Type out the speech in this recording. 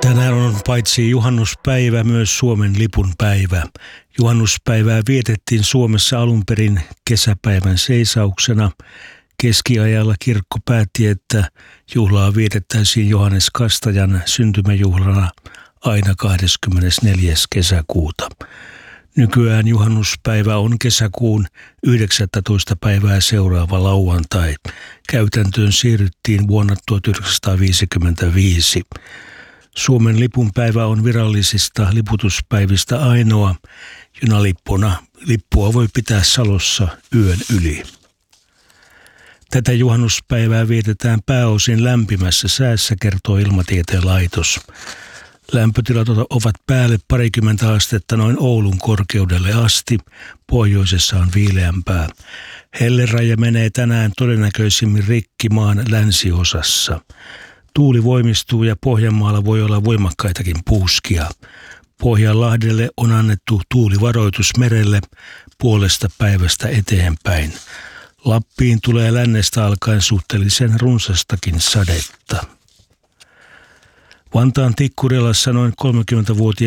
Tänään on paitsi juhannuspäivä myös Suomen lipun päivä. Juhannuspäivää vietettiin Suomessa alun perin kesäpäivän seisauksena. Keskiajalla kirkko päätti, että juhlaa vietettäisiin Johannes Kastajan syntymäjuhlana aina 24. kesäkuuta. Nykyään juhannuspäivä on kesäkuun 19. päivää seuraava lauantai. Käytäntöön siirryttiin vuonna 1955. Suomen lipunpäivä on virallisista liputuspäivistä ainoa. Junalippuna lippua voi pitää Salossa yön yli. Tätä juhannuspäivää vietetään pääosin lämpimässä säässä, kertoo Ilmatieteen laitos. Lämpötilat ovat päälle 20 astetta noin Oulun korkeudelle asti. Pohjoisessa on viileämpää. Helleraja menee tänään todennäköisimmin rikki maan länsiosassa. Tuuli voimistuu ja Pohjanmaalla voi olla voimakkaitakin puuskia. Pohjanlahdelle on annettu tuulivaroitus merelle puolesta päivästä eteenpäin. Lappiin tulee lännestä alkaen suhteellisen runsastakin sadetta. Vantaan Tikkurilassa noin 30-vuotias